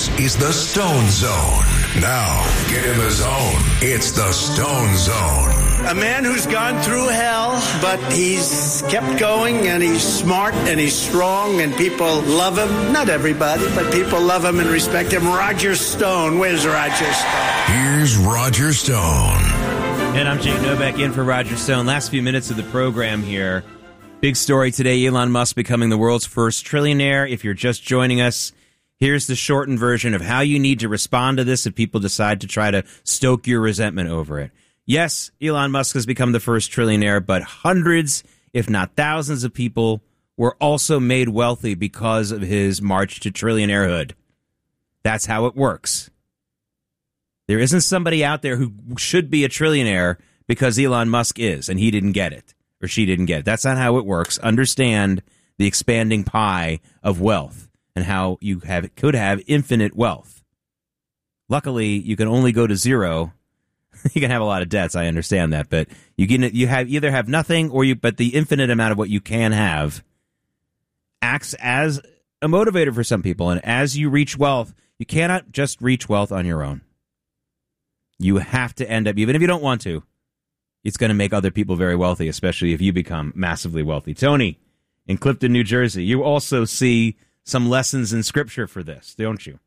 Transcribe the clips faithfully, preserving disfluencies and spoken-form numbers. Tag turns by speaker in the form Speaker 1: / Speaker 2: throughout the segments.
Speaker 1: This is the Stone Zone. Now, get in the zone. It's the Stone Zone.
Speaker 2: A man who's gone through hell, but he's kept going, and he's smart, and he's strong, and people love him. Not everybody, but people love him and respect him. Roger Stone. Where's Roger Stone?
Speaker 1: Here's Roger Stone.
Speaker 3: And I'm Jake Novak in for Roger Stone. Last few minutes of the program here. Big story today, Elon Musk becoming the world's first trillionaire. If you're just joining us, here's the shortened version of how you need to respond to this if people decide to try to stoke your resentment over it. Yes, Elon Musk has become the first trillionaire, but hundreds, if not thousands of people were also made wealthy because of his march to trillionairehood. That's how it works. There isn't somebody out there who should be a trillionaire because Elon Musk is, and he didn't get it. Or she didn't get it. That's not how it works. Understand the expanding pie of wealth and how you have could have infinite wealth. Luckily, you can only go to zero. You can have a lot of debts. I understand that, but you can you have either have nothing or you. But the infinite amount of what you can have acts as a motivator for some people. And as you reach wealth, you cannot just reach wealth on your own. You have to end up, even if you don't want to. It's going to make other people very wealthy, especially if you become massively wealthy. Tony, in Clifton, New Jersey, you also see some lessons in Scripture for this, don't you?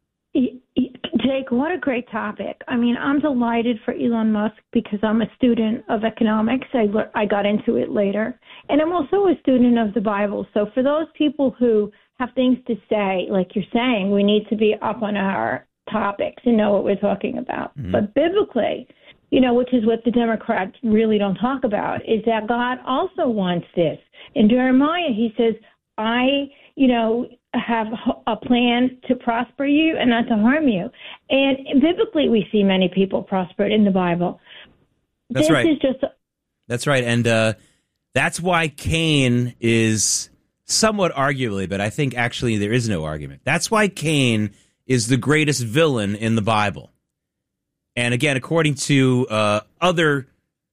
Speaker 4: Jake, what a great topic. I mean, I'm delighted for Elon Musk because I'm a student of economics. I, I got into it later. And I'm also a student of the Bible. So for those people who have things to say, like you're saying, we need to be up on our topics and know what we're talking about. Mm-hmm. But biblically, you know, which is what the Democrats really don't talk about, is that God also wants this. In Jeremiah, he says, I, you know, have a plan to prosper you and not to harm you. And biblically, we see many people prospered in the Bible.
Speaker 3: That's
Speaker 4: this
Speaker 3: right.
Speaker 4: Is just a-
Speaker 3: that's right. And uh, that's why Cain is somewhat arguably, but I think actually there is no argument. That's why Cain is the greatest villain in the Bible. And again, according to uh, other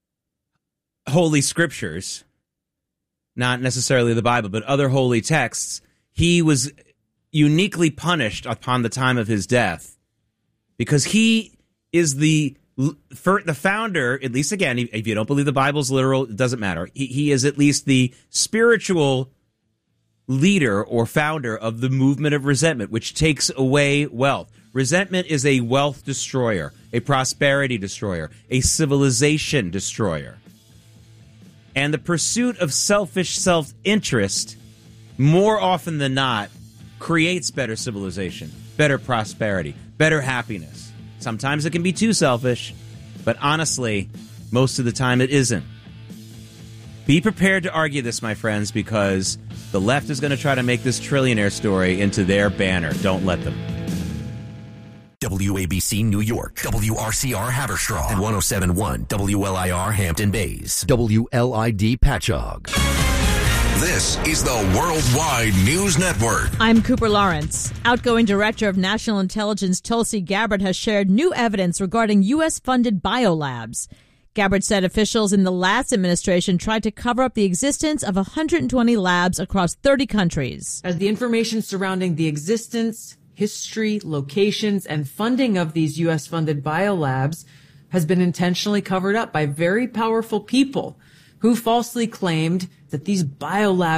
Speaker 3: holy scriptures, not necessarily the Bible, but other holy texts, he was uniquely punished upon the time of his death because he is the for the founder, at least again, if you don't believe the Bible's literal, it doesn't matter. He, he is at least the spiritual leader or founder of the movement of resentment, which takes away wealth. Resentment is a wealth destroyer, a prosperity destroyer, a civilization destroyer. And the pursuit of selfish self-interest, more often than not, creates better civilization, better prosperity, better happiness. Sometimes it can be too selfish, but honestly, most of the time it isn't. Be prepared to argue this, my friends, because the left is going to try to make this trillionaire story into their banner. Don't let them.
Speaker 5: W A B C New York, W R C R Haverstraw, and one oh seven point one W L I R Hampton Bays, W L I D Patchogue.
Speaker 1: This is the Worldwide News Network.
Speaker 6: I'm Cooper Lawrence. Outgoing Director of National Intelligence Tulsi Gabbard has shared new evidence regarding U S-funded biolabs. Gabbard said officials in the last administration tried to cover up the existence of one hundred twenty labs across thirty countries.
Speaker 7: As the information surrounding the existence, history, locations, and funding of these U S-funded biolabs has been intentionally covered up by very powerful people who falsely claimed that these biolabs